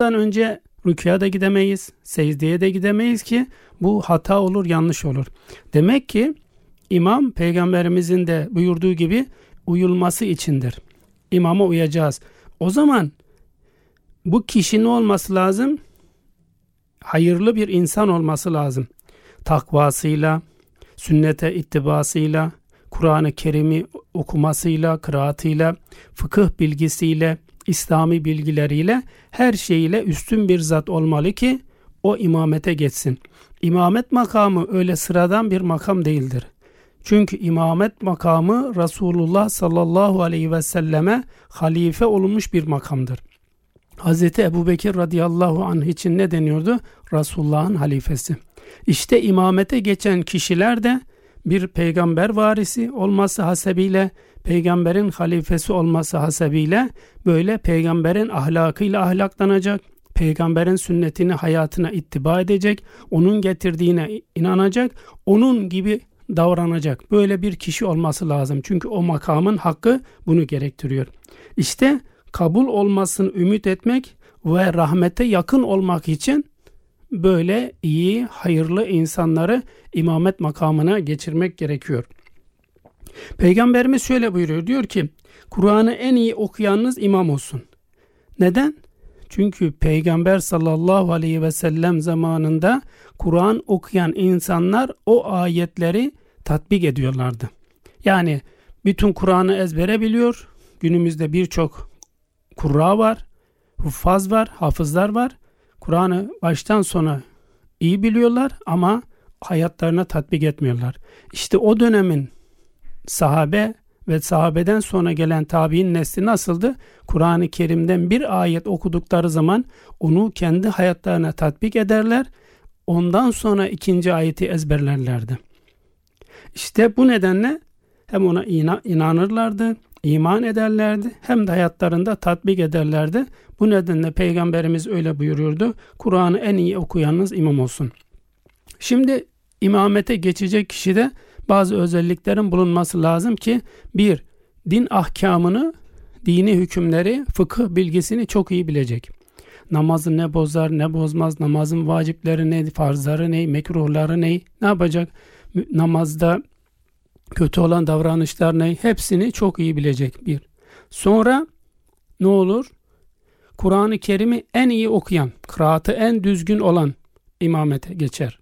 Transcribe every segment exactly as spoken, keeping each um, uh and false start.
ondan önce rükûya da gidemeyiz, secdeye de gidemeyiz ki bu hata olur, yanlış olur. Demek ki imam Peygamberimizin de buyurduğu gibi uyulması içindir. İmama uyacağız. O zaman bu kişi ne olması lazım? Hayırlı bir insan olması lazım. Takvasıyla, sünnete ittibasıyla, Kur'an-ı Kerim'i okumasıyla, kıraatıyla, fıkıh bilgisiyle, İslami bilgileriyle, her şeyiyle üstün bir zat olmalı ki o imamete geçsin. İmamet makamı öyle sıradan bir makam değildir. Çünkü imamet makamı Resulullah sallallahu aleyhi ve selleme halife olmuş bir makamdır. Hazreti Ebubekir radıyallahu anh için ne deniyordu? Resulullah'ın halifesi. İşte imamete geçen kişiler de bir peygamber varisi olması hasebiyle, peygamberin halifesi olması hasebiyle böyle peygamberin ahlakıyla ahlaklanacak, peygamberin sünnetini hayatına ittiba edecek, onun getirdiğine inanacak, onun gibi davranacak. Böyle bir kişi olması lazım. Çünkü o makamın hakkı bunu gerektiriyor. İşte kabul olmasını ümit etmek ve rahmete yakın olmak için böyle iyi, hayırlı insanları imamet makamına geçirmek gerekiyor. Peygamberimiz şöyle buyuruyor, diyor ki Kur'an'ı en iyi okuyanınız imam olsun. Neden? Çünkü Peygamber sallallahu aleyhi ve sellem zamanında Kur'an okuyan insanlar o ayetleri tatbik ediyorlardı. Yani bütün Kur'an'ı ezbere biliyor. Günümüzde birçok kurra var, huffaz var, hafızlar var. Kur'an'ı baştan sona iyi biliyorlar ama hayatlarına tatbik etmiyorlar. İşte o dönemin sahabe ve sahabeden sonra gelen tabi'in nesli nasıldı? Kur'an-ı Kerim'den bir ayet okudukları zaman onu kendi hayatlarına tatbik ederler. Ondan sonra ikinci ayeti ezberlerlerdi. İşte bu nedenle hem ona inanırlardı, iman ederlerdi, hem de hayatlarında tatbik ederlerdi. Bu nedenle Peygamberimiz öyle buyuruyordu. Kur'an'ı en iyi okuyanınız imam olsun. Şimdi imamete geçecek kişide bazı özelliklerin bulunması lazım ki bir, din ahkamını, dini hükümleri, fıkıh bilgisini çok iyi bilecek. Namazı ne bozar, ne bozmaz, namazın vacipleri ne, farzları ne, mekruhları ne, ne yapacak, namazda kötü olan davranışlar ne, hepsini çok iyi bilecek bir. Sonra ne olur? Kur'an-ı Kerim'i en iyi okuyan, kıraatı en düzgün olan imamete geçer.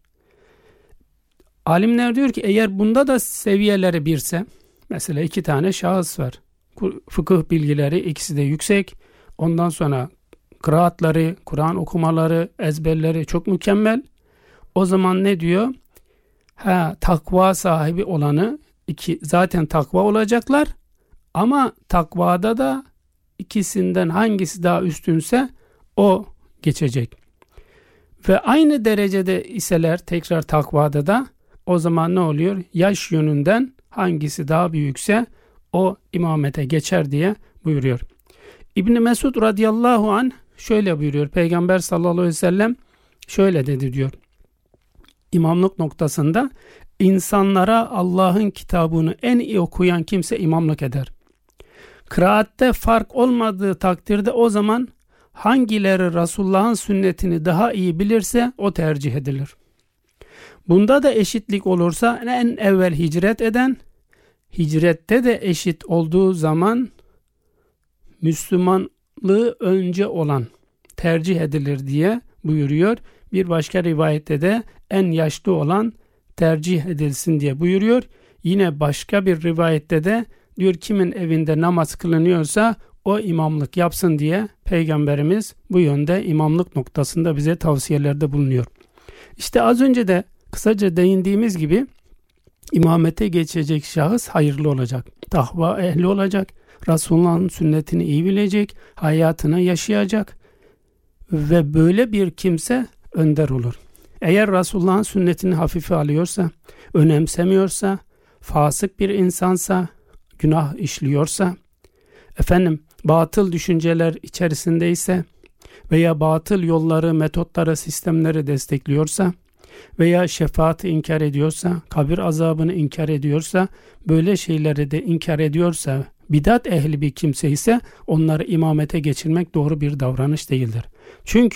Alimler diyor ki eğer bunda da seviyeleri birse, mesela iki tane şahıs var. Fıkıh bilgileri ikisi de yüksek. Ondan sonra kıraatları, Kur'an okumaları, ezberleri çok mükemmel. O zaman ne diyor? Ha, takva sahibi olanı, iki, zaten takva olacaklar. Ama takvada da ikisinden hangisi daha üstünse o geçecek. Ve aynı derecede iseler tekrar takvada da, o zaman ne oluyor? Yaş yönünden hangisi daha büyükse o imamete geçer diye buyuruyor. İbn Mesud radıyallahu anh şöyle buyuruyor. Peygamber sallallahu aleyhi ve sellem şöyle dedi diyor. İmamlık noktasında insanlara Allah'ın kitabını en iyi okuyan kimse imamlık eder. Kıraatte fark olmadığı takdirde o zaman hangileri Resulullah'ın sünnetini daha iyi bilirse o tercih edilir. Bunda da eşitlik olursa en evvel hicret eden, hicrette de eşit olduğu zaman Müslümanlığı önce olan tercih edilir diye buyuruyor. Bir başka rivayette de en yaşlı olan tercih edilsin diye buyuruyor. Yine başka bir rivayette de diyor kimin evinde namaz kılınıyorsa o imamlık yapsın diye Peygamberimiz bu yönde imamlık noktasında bize tavsiyelerde bulunuyor. İşte az önce de kısaca değindiğimiz gibi imamete geçecek şahıs hayırlı olacak. Takva ehli olacak. Resulullah'ın sünnetini iyi bilecek. Hayatını yaşayacak. Ve böyle bir kimse önder olur. Eğer Resulullah'ın sünnetini hafife alıyorsa, önemsemiyorsa, fasık bir insansa, günah işliyorsa, efendim batıl düşünceler içerisindeyse veya batıl yolları, metotları, sistemleri destekliyorsa veya şefaati inkar ediyorsa, kabir azabını inkar ediyorsa, böyle şeyleri de inkar ediyorsa, bidat ehli bir kimse ise onları imamete geçirmek doğru bir davranış değildir. Çünkü